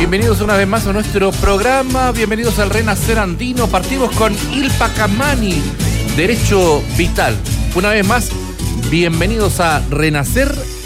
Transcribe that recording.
Bienvenidos una vez más a nuestro programa, bienvenidos al Renacer Andino. Partimos con Ilpa Camani, Derecho Vital. Una vez más, bienvenidos a Renacer